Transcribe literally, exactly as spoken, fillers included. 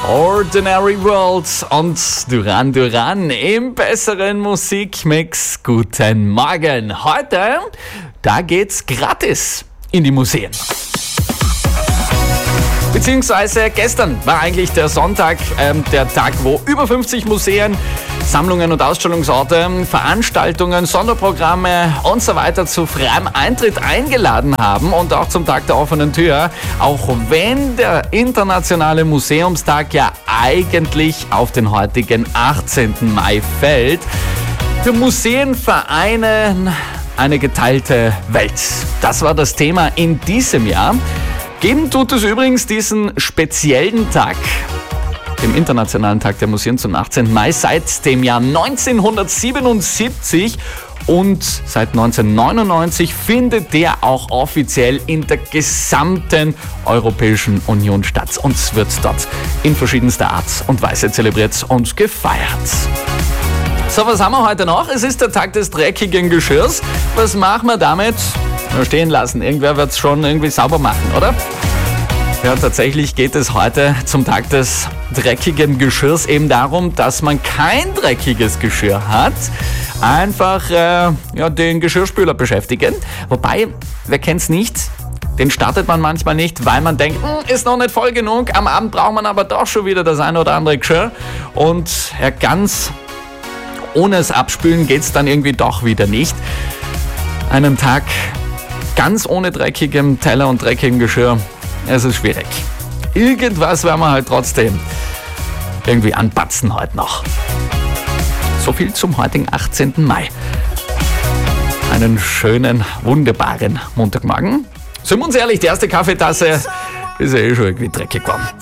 Ordinary World und Duran Duran im besseren Musikmix. Guten Morgen. Heute, da geht's gratis in die Museen. Beziehungsweise gestern war eigentlich der Sonntag, ähm, der Tag, wo über fünfzig Museen, Sammlungen und Ausstellungsorte, Veranstaltungen, Sonderprogramme und so weiter zu freiem Eintritt eingeladen haben und auch zum Tag der offenen Tür, auch wenn der Internationale Museumstag ja eigentlich auf den heutigen achtzehnten Mai fällt. Für Museen vereinen eine geteilte Welt. Das war das Thema in diesem Jahr. Geben tut es übrigens diesen speziellen Tag, dem Internationalen Tag der Museen zum achtzehnten Mai, seit dem Jahr neunzehnhundertsiebenundsiebzig und seit neunzehnhundertneunundneunzig findet der auch offiziell in der gesamten Europäischen Union statt und wird dort in verschiedenster Art und Weise zelebriert und gefeiert. So, was haben wir heute noch? Es ist der Tag des dreckigen Geschirrs. Was machen wir damit? Nur stehen lassen. Irgendwer wird es schon irgendwie sauber machen, oder? Ja, tatsächlich geht es heute zum Tag des dreckigen Geschirrs eben darum, dass man kein dreckiges Geschirr hat. Einfach äh, ja, den Geschirrspüler beschäftigen. Wobei, wer kennt's nicht? Den startet man manchmal nicht, weil man denkt, ist noch nicht voll genug. Am Abend braucht man aber doch schon wieder das eine oder andere Geschirr. Und ja, ganz ohne es abspülen geht's dann irgendwie doch wieder nicht. Einen Tag ganz ohne dreckigem Teller und dreckigem Geschirr, es ist schwierig. Irgendwas werden wir halt trotzdem irgendwie anpatzen heute noch. So viel zum heutigen achtzehnten Mai. Einen schönen, wunderbaren Montagmorgen. Sind wir uns ehrlich, die erste Kaffeetasse ist ja eh schon irgendwie dreckig geworden.